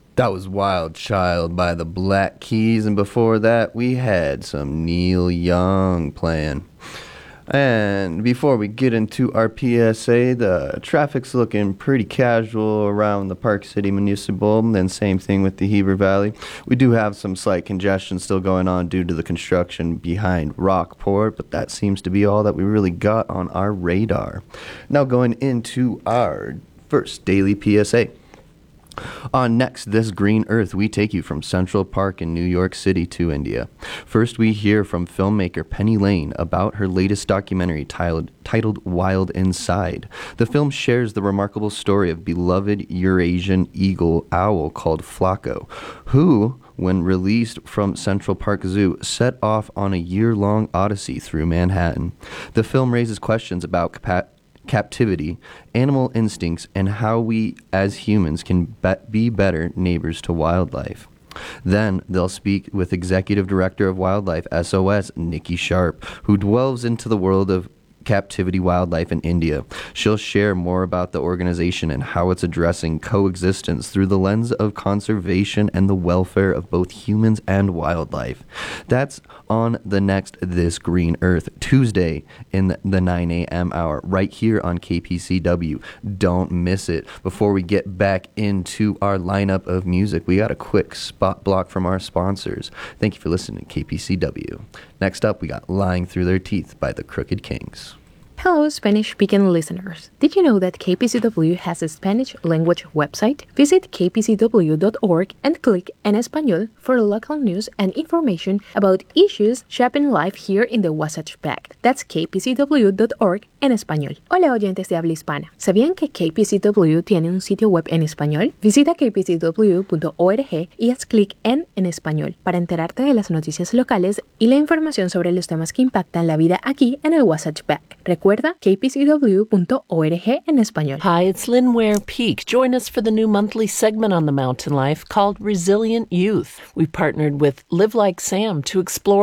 That was Wild Child by the Black Keys, and before that, we had some Neil Young playing. And before we get into our PSA, the traffic's looking pretty casual around the Park City Municipal, and same thing with the Heber Valley. We do have some slight congestion still going on due to the construction behind Rockport, but that seems to be all that we really got on our radar. Now going into our first daily PSA. On Next This Green Earth, we take you from Central Park in New York City to India. First, we hear from filmmaker Penny Lane about her latest documentary titled Wild Inside. The film shares the remarkable story of beloved Eurasian eagle owl called Flaco, who, when released from Central Park Zoo, set off on a year-long odyssey through Manhattan. The film raises questions about captivity, animal instincts, and how we as humans can be better neighbors to wildlife. Then they'll speak with Executive Director of Wildlife SOS, Nikki Sharp, who delves into the world of captivity wildlife in India. She'll share more about the organization and how it's addressing coexistence through the lens of conservation and the welfare of both humans and wildlife. That's on the Next This Green Earth, Tuesday in the 9 a.m. hour, right here on KPCW. Don't miss it. Before we get back into our lineup of music, we got a quick spot block from our sponsors. Thank you for listening to KPCW. Next up, we got Lying Through Their Teeth by the Crooked Kings. Hello, Spanish-speaking listeners. Did you know that KPCW has a Spanish language website? Visit kpcw.org and click En Español for local news and information about issues shaping life here in the Wasatch Back. That's kpcw.org en español. Hola, oyentes de habla hispana. ¿Sabían que KPCW tiene un sitio web en español? Visita kpcw.org y haz clic en Español para enterarte de las noticias locales y la información sobre los temas que impactan la vida aquí en el Wasatch Back. Recuerda kpcw.org en español. Hi, it's Lynn Ware Peak. Join us for the new monthly segment on the Mountain Life called Resilient Youth. We've partnered with Live Like Sam to explore